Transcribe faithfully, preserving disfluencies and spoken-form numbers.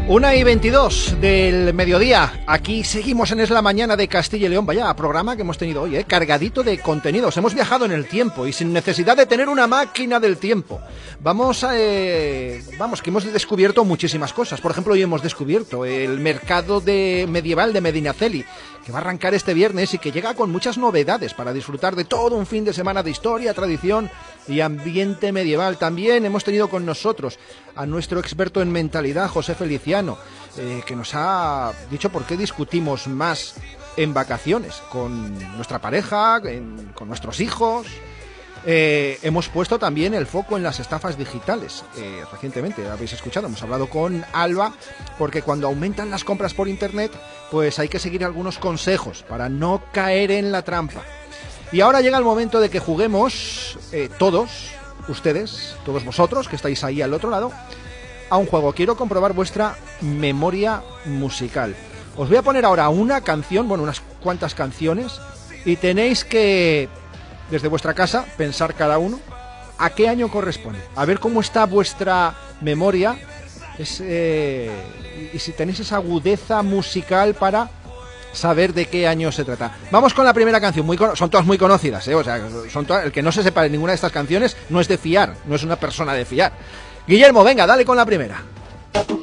Una y veintidós del mediodía, aquí seguimos en Es la Mañana de Castilla y León. Vaya programa que hemos tenido hoy, ¿eh? Cargadito de contenidos. Hemos viajado en el tiempo y sin necesidad de tener una máquina del tiempo. Vamos a... Eh, vamos, que hemos descubierto muchísimas cosas. Por ejemplo, hoy hemos descubierto el mercado de medieval de Medinaceli, que va a arrancar este viernes y que llega con muchas novedades para disfrutar de todo un fin de semana de historia, tradición y ambiente medieval. También hemos tenido con nosotros a nuestro experto en mentalidad, José Feliciano, eh, que nos ha dicho por qué discutimos más en vacaciones con nuestra pareja, en, con nuestros hijos. Eh, hemos puesto también el foco en las estafas digitales. Eh, recientemente, habéis escuchado, hemos hablado con Alba, porque cuando aumentan las compras por internet, pues hay que seguir algunos consejos para no caer en la trampa. Y ahora llega el momento de que juguemos eh, todos, ustedes, todos vosotros que estáis ahí al otro lado, a un juego. Quiero comprobar vuestra memoria musical. Os voy a poner ahora una canción, bueno, unas cuantas canciones, y tenéis que, desde vuestra casa, pensar cada uno a qué año corresponde. A ver cómo está vuestra memoria es, eh, y si tenéis esa agudeza musical para saber de qué año se trata. Vamos con la primera canción. Muy son todas muy conocidas, ¿eh? O sea, son todas, el que no se sepa de ninguna de estas canciones no es de fiar, no es una persona de fiar. Guillermo, venga, dale con la primera.